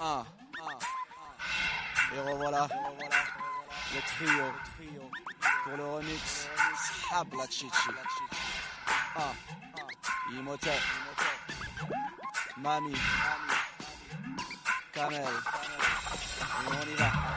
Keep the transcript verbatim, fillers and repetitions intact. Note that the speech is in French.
un. Et revoilà le trio pour le remix Habla Chichi. un. Imhotep, Mami, Kamel. Et on y va.